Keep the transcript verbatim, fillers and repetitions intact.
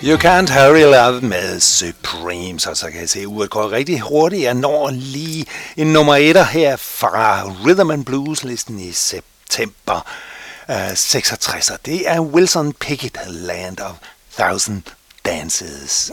You Can't Hurry Love med Supremes, så, så kan jeg se, uret går rigtig hurtigt. Jeg når lige en nummer etter her fra Rhythm and Blues-listen i september uh, seksogtres. Det er Wilson Pickett, Land of Thousand Dances.